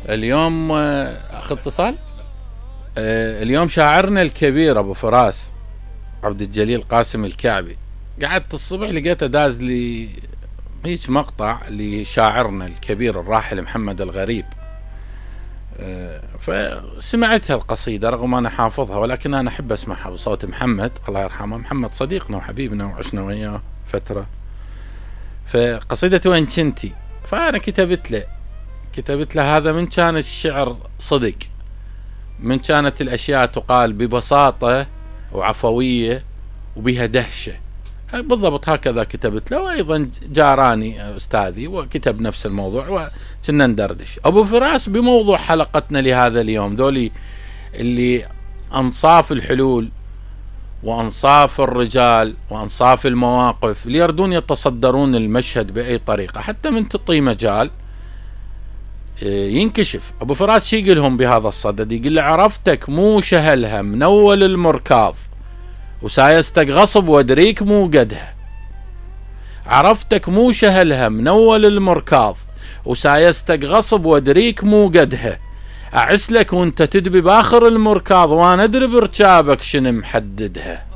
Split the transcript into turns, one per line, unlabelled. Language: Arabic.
اليوم اخذ اتصال. اليوم شاعرنا الكبير ابو فراس عبد الجليل قاسم الكعبي، قعدت الصبح لقيته داز لي هيك مقطع لشاعرنا الكبير الراحل محمد الغريب. فسمعتها القصيدة رغم أنا حافظها، ولكن أنا أحب أسمعها بصوت محمد الله يرحمه. محمد صديقنا وحبيبنا وعشنا وياه فترة. فقصيدة وين كنتي، فأنا كتبت له هذا من كان الشعر صدق، من كانت الأشياء تقال ببساطة وعفوية وبها دهشة، بالضبط هكذا كتبت له. وأيضا جاراني أستاذي وكتب نفس الموضوع وكنا ندردش. أبو فراس بموضوع حلقتنا لهذا اليوم، ذولي اللي أنصاف الحلول وأنصاف الرجال وأنصاف المواقف اللي يردون يتصدرون المشهد بأي طريقة، حتى من تعطي مجال ينكشف. أبو فراس شي يقولهم بهذا الصدد؟ يقول له عرفتك مو شهلها من أول المركاض وسايستك غصب وادريك مو قدها. عرفتك مو شهلها من أول المركاض وسايستك غصب وادريك مو قدها. أعسلك وانت تدبي باخر المركاض وانا ادري بركابك شنو محددها.